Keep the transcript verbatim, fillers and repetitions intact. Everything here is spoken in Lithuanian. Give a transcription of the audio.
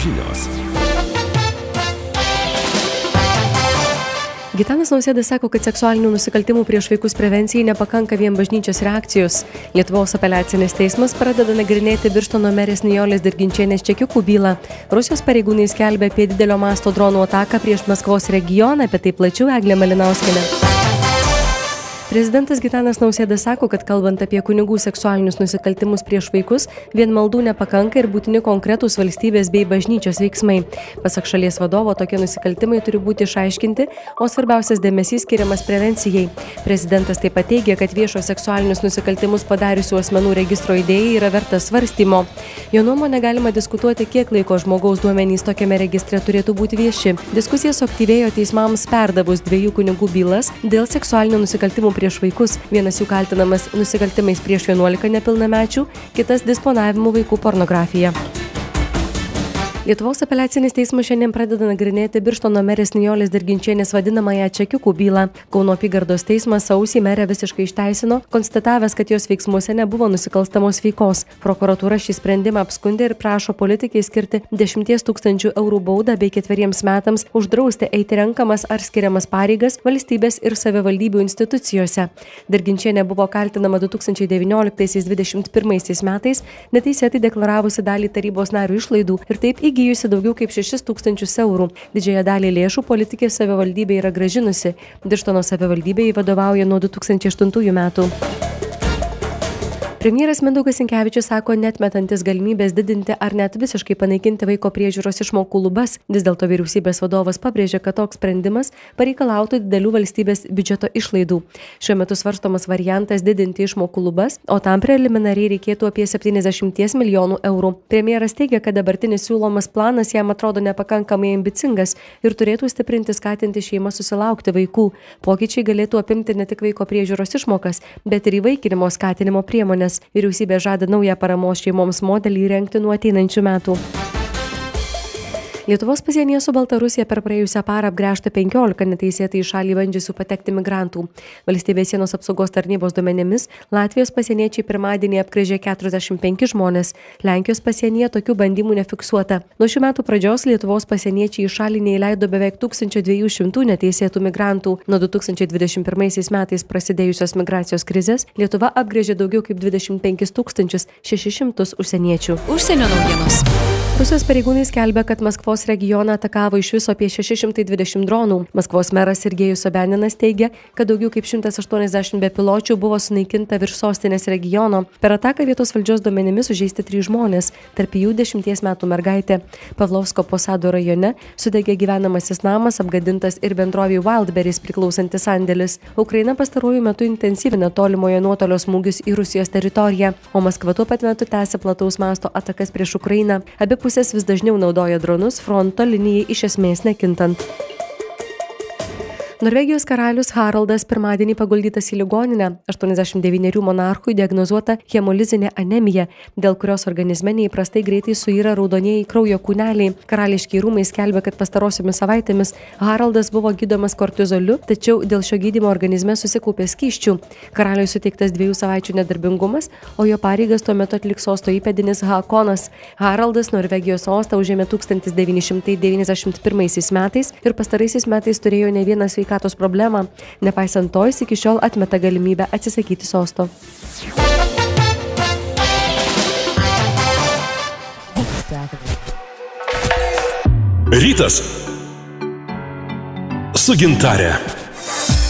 žinios. Gitanas Nausėda sako, kad seksualinių nusikaltimų prieš vaikus prevencijai nepakanka vien bažnyčios reakcijos. Lietuvos apeliacinis teismas pradeda nagrinėti Birštono merės Nijolės Dirginčienės čekiukų bylą. Rusijos pareigūnai skelbia apie didelio masto dronų ataką prieš Maskvos regioną, apie tai plačiau Eglė Malinauskienė. Prezidentas Gitanas Nausėda sako, kad kalbant apie kunigų seksualinius nusikaltimus prieš vaikus, vien maldų nepakanka ir būtini konkretūs valstybės bei bažnyčios veiksmai. Pasak šalies vadovo, tokie nusikaltimai turi būti išaiškinti, o svarbiausias dėmesys skiriamas prevencijai. Prezidentas taip pat teigia, kad viešo seksualinius nusikaltimus padariusių asmenų registro idėja yra verta svarstymo. Jo nuomonė galima diskutuoti, kiek laiko žmogaus duomenys tokiame registre turėtų būti vieši. Diskusija suaktyvėjo teismams perdavus dviejų kunigų bylas dėl seksualinių nusikaltimų prieš vaikus. Vienas jų kaltinamas nusikaltimais prieš vienuolika nepilnamečių, kitas disponavimu vaikų pornografija. Lietuvos apeliacinis teismas šiandien pradeda nagrinėti Birštono merės Nijolės Dirginčienės vadinamąją čekiukų bylą. Kauno apygardos teismas sausį merę visiškai išteisino, konstatavęs, kad jos veiksmuose nebuvo nusikalstamos veikos. Prokuratūra šį sprendimą apskundė ir prašo politikai skirti dešimties tūkstančių eurų baudą bei ketveriems metams uždrausti eiti renkamas ar skiriamas pareigas valstybės ir savivaldybių institucijose. Dirginčienė buvo kaltinama du tūkstančiai devynioliktaisiais dvidešimt pirmaisiais metais neteisėtai deklaravusi dalį tarybos narių išlaidų ir taip įgijusi daugiau kaip šešis tūkstančius eurų. Didžiąją dalį lėšų politikė savivaldybė yra grąžinusi. Birštono savivaldybei vadovauja nuo du tūkstančiai aštuntųjų metų. Premjeras Mindaugas Sinkevičius sako, neatmetantis galimybės didinti ar net visiškai panaikinti vaiko priežiūros išmokų lubas. Vis dėlto vyriausybės vadovas pabrėžė, kad toks sprendimas pareikalautų didelių valstybės biudžeto išlaidų. Šiuo metu svarstomas variantas didinti išmokų lubas, o tam preliminariai reikėtų apie septyniasdešimt milijonų eurų. Premjeras teigia, kad dabartinis siūlomas planas jam atrodo nepakankamai ambicingas ir turėtų stiprinti skatinti šeimą susilaukti vaikų. Pokyčiai galėtų apimti ne tik vaiko priežiūros išmokas, bet ir įvaikinimo skatinimo priemonės. Vyriausybė žada naują paramos šeimoms modelį įrengti nuo ateinančių metų. Lietuvos pasienyje su Baltarusija per praėjusią parą apgręžta penkiolika neteisėtai į šalį bandžiusių patekti migrantų. Valstybės sienos apsaugos tarnybos duomenimis Latvijos pasieniečiai pirmadienį apgręžė keturiasdešimt penki žmonės. Lenkijos pasienyje tokių bandymų nefiksuota. Nuo šių metų pradžios Lietuvos pasieniečiai į šalį neįleido beveik tūkstančio dviejų šimtų neteisėtų migrantų. Nuo du tūkstančiai dvidešimt pirmaisiais metais prasidėjusios migracijos krizės Lietuva apgręžė daugiau kaip dvidešimt penkis tūkstančius šešis šimtus užsieniečių. Užsienio naujienos. Rusijos pareigūnai skelbia, kad Maskvos regioną atakavo iš viso apie šeši šimtai dvidešimt dronų. Maskvos meras Sergejus Sobianinas teigia, kad daugiau kaip šimtas aštuoniasdešimt bepiločių buvo sunaikinta virš sostinės regiono. Per ataką vietos valdžios duomenimis sužeisti trys žmonės, tarp jų dešimties metų mergaitė. Pavlovsko Posado rajone sudegė gyvenamasis namas, apgadintas ir bendrovei Wildberries priklausantis sandėlis. Ukraina pastaruoju metu intensyvina tolimojo nuotolio smūgius į Rusijos teritoriją, o Maskva tuo pat metu tęsia plataus masto atakas prieš Ukrainą. Abi pusės vis dažniau naudoja dronus fronto linijai iš esmės nekintant. Norvegijos karalius Haraldas pirmadienį paguldytas į ligoninę. aštuoniasdešimt devynerių monarchui diagnozuota hemolizinė anemija, dėl kurios organizme neįprastai greitai suyra raudonieji kraujo kūneliai. Karališkiai rūmai skelbia, kad pastarosiomis savaitėmis Haraldas buvo gydomas kortizoliu, tačiau dėl šio gydymo organizme susikaupė skysčių. Karaliui suteiktas dviejų savaičių nedarbingumas, o jo pareigas tuo metu atliks sosto įpėdinis Haakonas. Haraldas Norvegijos sostą užėmė tūkstantis devyni šimtai devyniasdešimt pirmaisiais metais ir pastaraisiais metais turėjo ne vieną sveikatos problemą. Nepaisant to, jis iki šiol atmeta galimybę atsisakyti sosto. Rytas su Gintare.